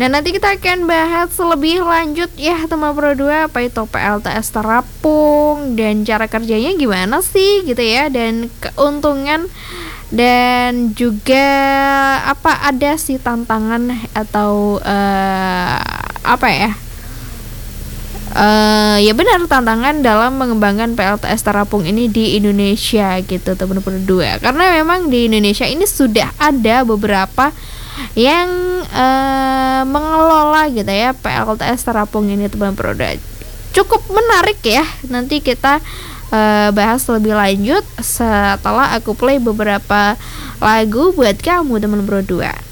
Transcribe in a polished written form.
Nah, nanti kita akan bahas lebih lanjut ya teman Pro 2, apa itu PLTS terapung dan cara kerjanya gimana sih gitu ya, dan keuntungan dan juga apa ada sih tantangan atau apa ya? Ya benar, tantangan dalam mengembangkan PLTS terapung ini di Indonesia gitu teman Pro 2. Karena memang di Indonesia ini sudah ada beberapa yang mengelola gitu ya PLTS terapung ini teman Pro 2. Cukup menarik ya. Nanti kita bahas lebih lanjut setelah aku play beberapa lagu buat kamu teman Pro 2.